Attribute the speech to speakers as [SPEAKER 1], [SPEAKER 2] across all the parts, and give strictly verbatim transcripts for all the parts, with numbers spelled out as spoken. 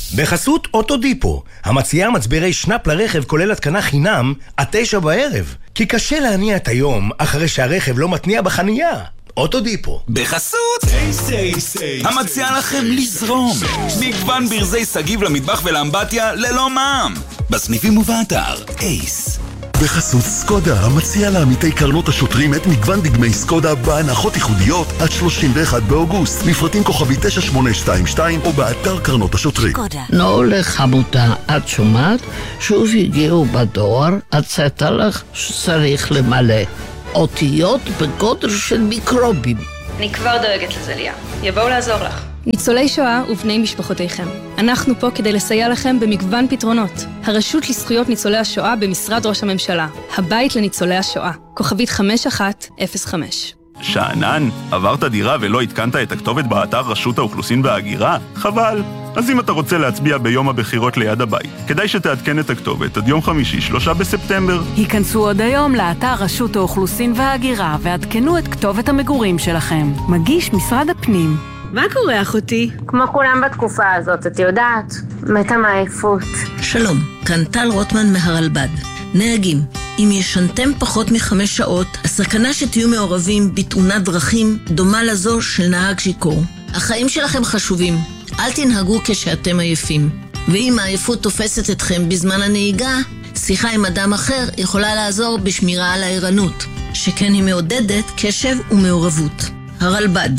[SPEAKER 1] בחסות אוטודיפו, המציעה מצברי שנאפ לרכב כולל התקנה חינם עד תשע בערב. כי קשה להניע את היום אחרי שהרכב לא מתניע בחנייה. אוטודיפו.
[SPEAKER 2] בחסות אייס אייס אייס, המציעה לכם לזרום מגוון ברזי סגיב למטבח ולאמבטיה ללא מע"מ בסניפים ובאתר אייס.
[SPEAKER 3] בחסות סקודה, המציע לעמיתי קרנות השוטרים את מגוון דגמי סקודה בהנחות ייחודיות עד שלושים ואחד באוגוסט. לפרטים כוכבי תשע שמונה שתיים שתיים או באתר קרנות השוטרים.
[SPEAKER 4] סקודה. לא לחמותה, את שומעת? שוב הגיעו בדואר, הצעת לך שצריך למלא אותיות בגודל של מיקרובים.
[SPEAKER 5] אני כבר דואגת לזה, ליה. יבואו לעזור לך. ניצולי שואה ובני משפחותיכם. אנחנו פה כדי לסייע לכם במגוון פתרונות. הרשות לזכויות ניצולי השואה במשרד ראש הממשלה. הבית לניצולי השואה. כוכבית חמש אחת אפס חמש.
[SPEAKER 6] שענן, עברת דירה ולא התקנת את הכתובת באתר רשות האוכלוסין וההגירה? חבל. אז אם אתה רוצה להצביע ביום הבחירות ליד הבית, כדאי שתעדכן את הכתובת עד יום חמישי, שלושה בספטמבר.
[SPEAKER 7] היכנסו עוד היום לאתר רשות האוכלוסין וההגירה ועדכנו את כתובת המגורים שלכם. מגיש משרד הפנים.
[SPEAKER 8] מה קורה, אחותי?
[SPEAKER 9] כמו כולם בתקופה הזאת, את יודעת, מתה מעייפות.
[SPEAKER 4] שלום, כאן טל רוטמן מהרלב"ד. נהגים, אם ישנתם פחות מחמש שעות, הסכנה שתהיו מעורבים בתאונת דרכים דומה לזו של נהג שיכור. החיים שלכם חשובים, אל תנהגו כשאתם עייפים. ואם העייפות תופסת אתכם בזמן הנהיגה, שיחה עם אדם אחר יכולה לעזור בשמירה על הערנות, שכן היא מעודדת קשב ומעורבות. הרלב"ד.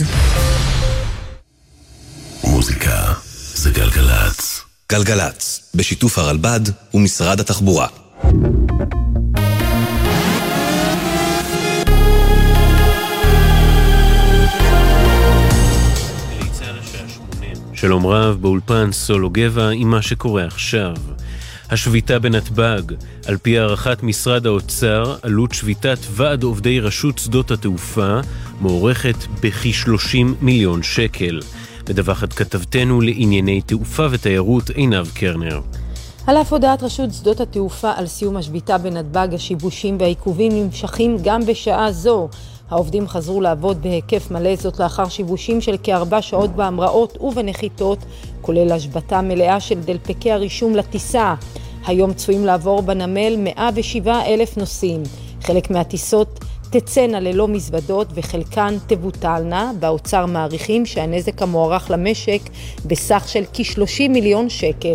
[SPEAKER 3] מוזיקה זה גלגלץ.
[SPEAKER 10] גלגלץ, בשיתוף הרלב"ד ומשרד התחבורה.
[SPEAKER 11] שלום רב, באולפן סולו גבע עם מה שקורה עכשיו. השביתה בנתב"ג, על פי הערכת משרד האוצר, עלות שביתת ועד עובדי רשות שדות התעופה מוערכת בכ-שלושים מיליון שקל. מדווחת כתבתנו לענייני תעופה ותיירות עינב קרנר.
[SPEAKER 12] על אף הודעת רשות שדות התעופה על סיום השביתה בנתב"ג, השיבושים והעיכובים נמשכים גם בשעה זו. העובדים חזרו לעבוד בהיקף מלא, זאת לאחר שיבושים של כארבע שעות בהמראות ובנחיתות, כולל השבתה מלאה של דלפקי הרישום לטיסה. היום צפויים לעבור בנמל מאה ושבעה אלף נוסעים. חלק מהטיסות תצאנה ללא מזוודות וחלקן תבוטלנה. באוצר מעריכים שהנזק המוערך למשק בסך של כ-שלושים מיליון שקל.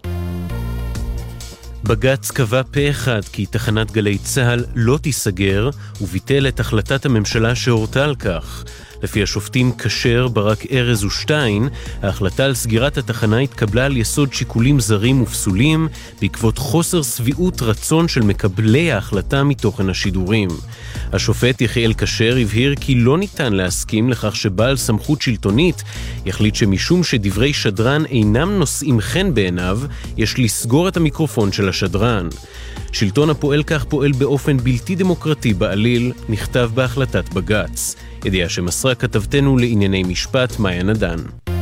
[SPEAKER 11] בג"ץ קבע פה אחד כי תחנת גלי צהל לא תיסגר וביטל את החלטת הממשלה שהורתה על כך. לפי השופטים כשר, ברק ארז ושטיין, ההחלטה על סגירת התחנה התקבלה על יסוד שיקולים זרים ופסולים בעקבות חוסר סביעות רצון של מקבלי ההחלטה מתוכן השידורים. השופט יחיאל כשר הבהיר כי לא ניתן להסכים לכך שבעל סמכות שלטונית יחליט שמשום שדברי שדרן אינם נושאים חן בעיניו, יש לסגור את המיקרופון של השדרן. שלטון הפועל כך פועל באופן בלתי דמוקרטי בעליל, נכתב בהחלטת בג"ץ. ידיעה שמסרה כתבתנו לענייני משפט מאיה נדן.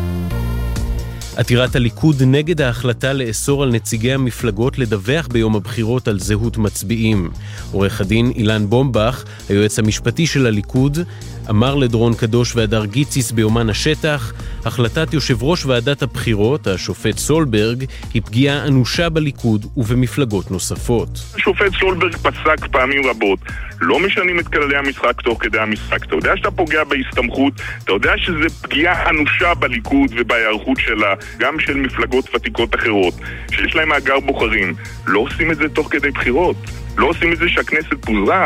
[SPEAKER 11] עתירת הליכוד נגד ההחלטה לאסור על נציגי המפלגות לדווח ביום הבחירות על זהות מצביעים. עורך הדין אילן בומבך, היועץ המשפטי של הליכוד, אמר לדרון קדוש והדר גיציס ביומן השטח, החלטת יושב ראש ועדת הבחירות, השופט סולברג, היא פגיעה אנושה בליכוד ובמפלגות נוספות.
[SPEAKER 6] השופט סולברג פסק פעמים רבות, לא משנים את כללי המשחק תוך כדי המשחק. אתה יודע שאתה פוגע בהסתמכות, אתה יודע שזה פגיעה אנושה בליכוד ובהיערכות שלה, גם של מפלגות ותיקות אחרות, שיש להם מאגר בוחרים. לא עושים את זה תוך כדי בחירות, לא עושים את זה שהכנסת פוזרה.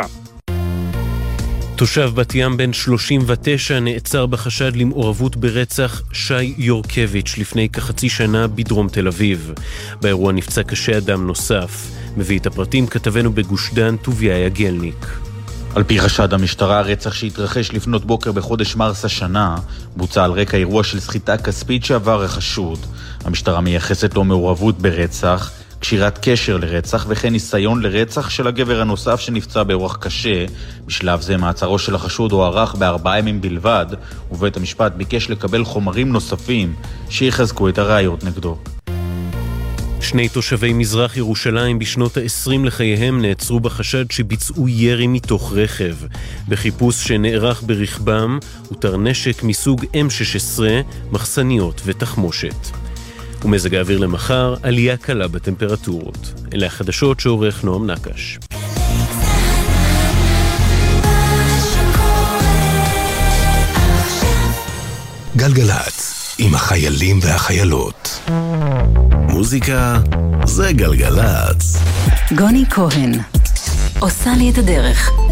[SPEAKER 11] תושב בת ים בן שלושים ותשע נעצר בחשד למעורבות ברצח שי יורקביץ' לפני כחצי שנה בדרום תל אביב. באירוע נפצע קשה אדם נוסף. מביא את הפרטים כתבנו בגוש דן טוביה יגלניק.
[SPEAKER 13] על פי חשד המשטרה, הרצח שהתרחש לפנות בוקר בחודש מרס השנה בוצע על רקע אירוע של סחיטה כספית שעבר החשוד. המשטרה מייחסת לו מעורבות ברצח, קשירת קשר לרצח וכן ניסיון לרצח של הגבר הנוסף שנפצע באורח קשה. בשלב זה מעצרו של החשוד הוארך בארבעה ימים בלבד, ובית המשפט ביקש לקבל חומרים נוספים שיחזקו את הראיות נגדו.
[SPEAKER 11] שני תושבי מזרח ירושלים בשנות ה-עשרים לחייהם נעצרו בחשד שביצעו ירי מתוך רכב. בחיפוש שנערך ברכבם הותר נשק מסוג אם שש עשרה, מחסניות ותחמושת. ומזג האוויר למחר, עלייה קלה בטמפרטורות. אלה החדשות שעורך נועם נקש.
[SPEAKER 1] גלגלץ, עם החיילים והחיילות. מוזיקה זה גלגלץ.
[SPEAKER 7] גוני כהן עושה לי את הדרך.